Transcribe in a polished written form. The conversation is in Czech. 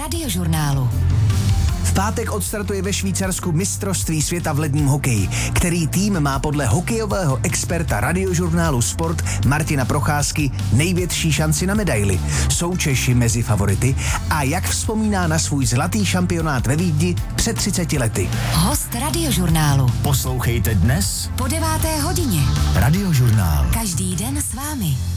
Radiožurnálu. V pátek odstartuje ve Švýcarsku mistrovství světa v ledním hokeji. Který tým má podle hokejového experta Radiožurnálu Sport Martina Procházky největší šanci na medaili? Jsou Češi mezi favority? A jak vzpomíná na svůj zlatý šampionát ve Vídni před 30 lety? Host Radiožurnálu. Poslouchejte dnes Po 9. hodině. Radiožurnál. Každý den s vámi.